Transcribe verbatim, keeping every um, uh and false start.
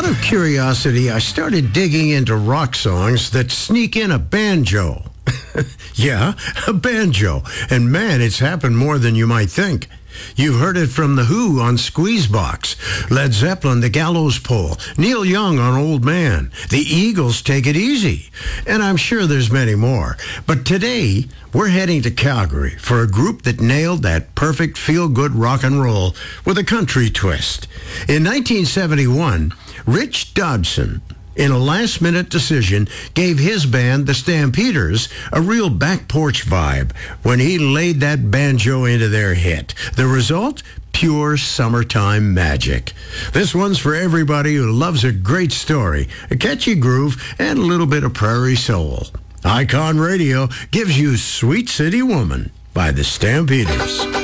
Out of curiosity, I started digging into rock songs that sneak in a banjo. Yeah, a banjo. And man, it's happened more than you might think. You've heard it from The Who on Squeezebox, Led Zeppelin, The Gallows Pole, Neil Young on Old Man, The Eagles, Take It Easy, and I'm sure there's many more. But today, we're heading to Calgary for a group that nailed that perfect feel-good rock and roll with a country twist. In nineteen seventy-one, Rich Dodson, in a last-minute decision, gave his band, the Stampeders, a real back porch vibe when he laid that banjo into their hit. The result? Pure summertime magic. This one's for everybody who loves a great story, a catchy groove, and a little bit of prairie soul. Icon Radio gives you Sweet City Woman by the Stampeders.